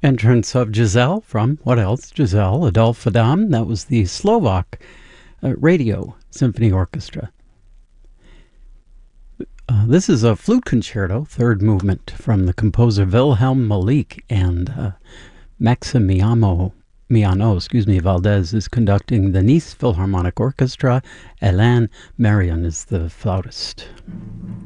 Entrance of Giselle from, what else? Giselle, Adolphe Adam. That was the Slovak Radio Symphony Orchestra. This is a flute concerto, third movement, from the composer Wilhelm Malik, and Maximiano Valdez is conducting the Nice Philharmonic Orchestra. Alain Marion is the flautist.